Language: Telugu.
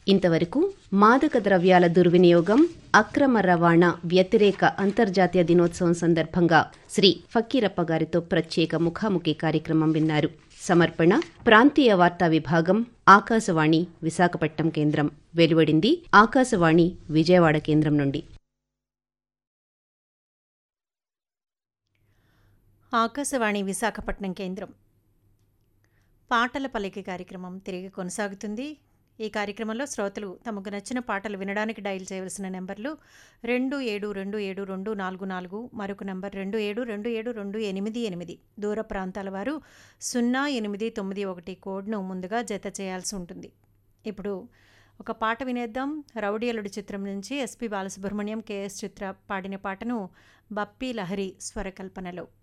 ఇంతవరకు మాదక ద్రవ్యాల దుర్వినియోగం, అక్రమ రవాణా వ్యతిరేక అంతర్జాతీయ దినోత్సవం సందర్భంగా శ్రీ ఫకీరప్ప గారితో ప్రత్యేక ముఖాముఖి కార్యక్రమం విన్నారు. సమర్పణ ప్రాంతీయ వార్తా విభాగం, ఆకాశవాణి విశాఖపట్నం కేంద్రం. వెలువడింది ఆకాశవాణి విజయవాడ కేంద్రం నుండి. ఆకాశవాణి విశాఖపట్నం కేంద్రం. పాటల పలికి కార్యక్రమం తిరిగి కొనసాగుతుంది. ఈ కార్యక్రమంలో శ్రోతలు తమకు నచ్చిన పాటలు వినడానికి డయల్ చేయవలసిన నెంబర్లు 27272444, మరొక నంబర్ 27272888. దూర ప్రాంతాల వారు 0891 కోడ్ను ముందుగా జత చేయాల్సి ఉంటుంది. ఇప్పుడు ఒక పాట వినేద్దాం. రౌడీయలుడు చిత్రం నుంచి ఎస్పి బాలసుబ్రహ్మణ్యం, కెఎస్ చిత్ర పాడిన పాటను బప్పీ లహరి స్వరకల్పనలో.